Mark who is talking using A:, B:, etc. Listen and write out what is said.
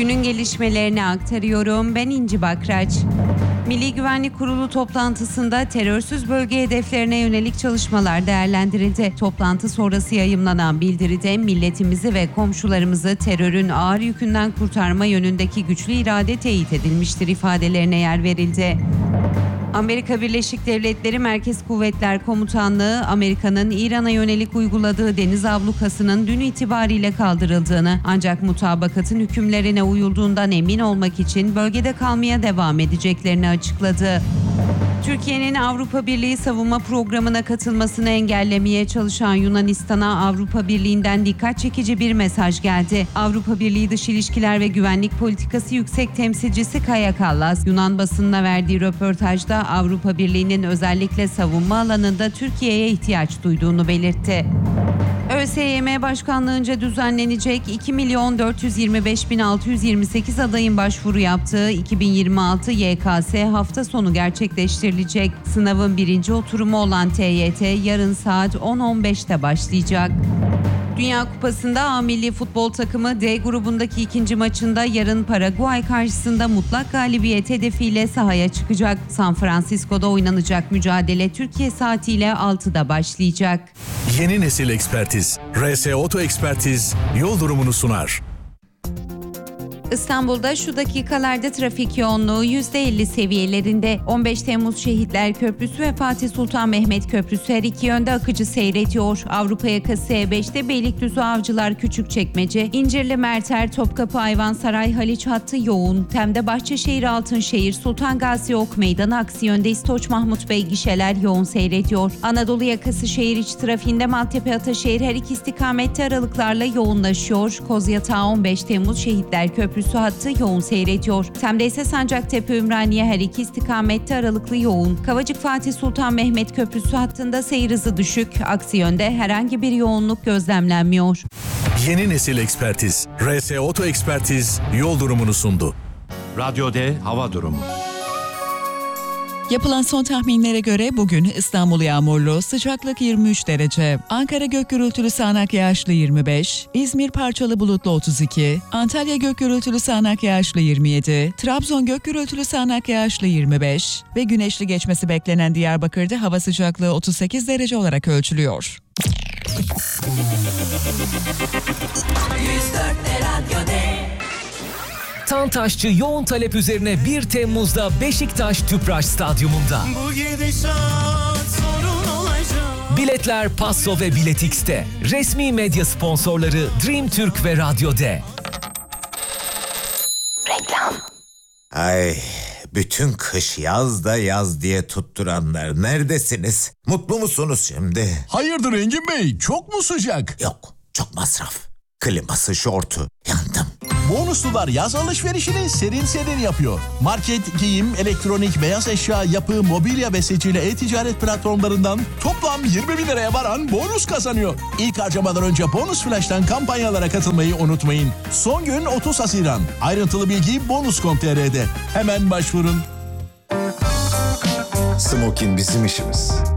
A: Günün gelişmelerini aktarıyorum. Ben İnci Bakraç. Milli Güvenlik Kurulu toplantısında terörsüz bölge hedeflerine yönelik çalışmalar değerlendirildi. Toplantı sonrası yayımlanan bildiride milletimizi ve komşularımızı terörün ağır yükünden kurtarma yönündeki güçlü irade teyit edilmiştir ifadelerine yer verildi. Amerika Birleşik Devletleri Merkez Kuvvetler Komutanlığı, Amerika'nın İran'a yönelik uyguladığı deniz ablukasının dün itibariyle kaldırıldığını, ancak mutabakatın hükümlerine uyulduğundan emin olmak için bölgede kalmaya devam edeceklerini açıkladı. Türkiye'nin Avrupa Birliği savunma programına katılmasını engellemeye çalışan Yunanistan'a Avrupa Birliği'nden dikkat çekici bir mesaj geldi. Avrupa Birliği Dış İlişkiler ve Güvenlik Politikası Yüksek Temsilcisi Kaja Kallas, Yunan basınına verdiği röportajda Avrupa Birliği'nin özellikle savunma alanında Türkiye'ye ihtiyaç duyduğunu belirtti. ÖSYM Başkanlığınca düzenlenecek 2.425.628 adayın başvuru yaptığı 2026 YKS hafta sonu gerçekleştirilecek. Sınavın birinci oturumu olan TYT yarın saat 10.15'te başlayacak. Dünya Kupası'nda A milli futbol takımı D grubundaki ikinci maçında yarın Paraguay karşısında mutlak galibiyet hedefiyle sahaya çıkacak. San Francisco'da oynanacak mücadele Türkiye saatiyle 6'da başlayacak.
B: Yeni nesil ekspertiz. RS Oto Ekspertiz yol durumunu sunar.
A: İstanbul'da şu dakikalarda trafik yoğunluğu %50 seviyelerinde. 15 Temmuz Şehitler Köprüsü ve Fatih Sultan Mehmet Köprüsü her iki yönde akıcı seyrediyor. Avrupa yakası E5'te Beylikdüzü Avcılar Küçükçekmece, İncirli Merter, Topkapı Ayvansaray Haliç hattı yoğun. Tem'de Bahçeşehir Altınşehir, Sultan Gazi Ok Meydanı aksi yönde İstoç Mahmut Bey gişeler yoğun seyrediyor. Anadolu yakası şehir içi trafiğinde Maltepe Ataşehir her iki istikamette aralıklarla yoğunlaşıyor. Kozyatağı 15 Temmuz Şehitler Köprüsü hattı yoğun seyrediyor. Tem'de ise Sancaktepe Ümraniye her iki istikamette aralıklı yoğun. Kavacık Fatih Sultan Mehmet Köprüsü hattında seyir hızı düşük. Aksi yönde herhangi bir yoğunluk gözlemlenmiyor.
B: Yeni nesil ekspertiz. RS Oto Ekspertiz yol durumunu sundu.
C: Radyo D hava durumu.
D: Yapılan son tahminlere göre bugün İstanbul yağmurlu, sıcaklık 23 derece. Ankara gök gürültülü sağanak yağışlı 25, İzmir parçalı bulutlu 32, Antalya gök gürültülü sağanak yağışlı 27, Trabzon gök gürültülü sağanak yağışlı 25 ve güneşli geçmesi beklenen Diyarbakır'da hava sıcaklığı 38 derece olarak ölçülüyor.
E: 104'te Radyo
F: Tantaşçı yoğun talep üzerine 1 Temmuz'da Beşiktaş Tüpraş Stadyumunda.
E: Bu gidişat sorun olacak.
F: Biletler Passo ve Biletix'te. Resmi medya sponsorları Dream Türk ve Radyo D.
E: Reklam.
G: Ay, bütün kış yaz da yaz diye tutturanlar neredesiniz? Mutlu musunuz şimdi?
H: Hayırdır Engin Bey? Çok mu sıcak?
G: Yok, çok masraf. Kliması, şortu. Yandım.
H: Bonuslular yaz alışverişini serin serin yapıyor. Market, giyim, elektronik, beyaz eşya, yapı, mobilya ve seçili e-ticaret platformlarından toplam 20 bin liraya varan bonus kazanıyor. İlk harcamadan önce Bonus Flash'tan kampanyalara katılmayı unutmayın. Son gün 30 Haziran. Ayrıntılı bilgi bonus.com.tr'de. Hemen başvurun.
I: Smokin bizim işimiz.